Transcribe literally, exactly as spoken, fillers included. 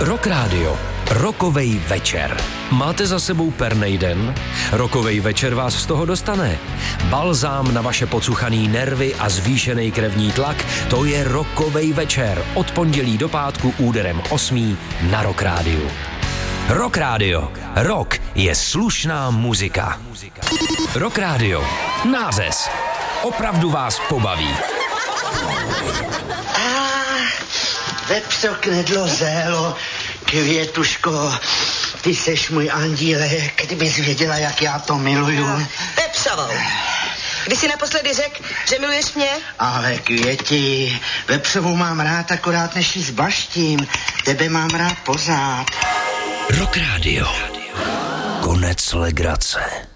Rock Radio. Rokovej večer. Máte za sebou pernej den? Rokovej večer vás z toho dostane. Balzám na vaše pocuchaný nervy a zvýšený krevní tlak, to je Rokovej večer. Od pondělí do pátku úderem osmý na Rock Radio. Rock Radio. Rock je slušná muzika. Rock Radio. Nářez. Opravdu vás pobaví. Vepřo knedlo zélo, květuško, ty seš můj andílek, kdybys věděla, jak já to miluju. Vepřovou, kdy jsi naposledy řekl, že miluješ mě? Ale květi, vepřovou mám rád akorát, než jí zbaštím, tebe mám rád pořád. Rock Radio. Konec legrace.